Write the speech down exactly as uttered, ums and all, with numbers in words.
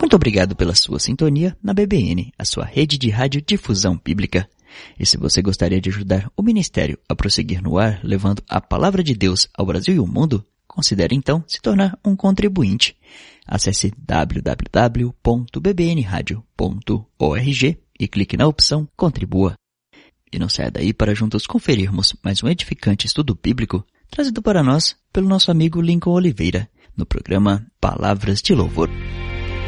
Muito obrigado pela sua sintonia na B B N, a sua rede de rádio difusão bíblica. E se você gostaria de ajudar o Ministério a prosseguir no ar, levando a Palavra de Deus ao Brasil e ao mundo, considere então se tornar um contribuinte. Acesse w w w ponto b b n radio ponto org e clique na opção Contribua. E não saia daí para juntos conferirmos mais um edificante estudo bíblico trazido para nós pelo nosso amigo Lincoln Oliveira, no programa Palavras de Louvor.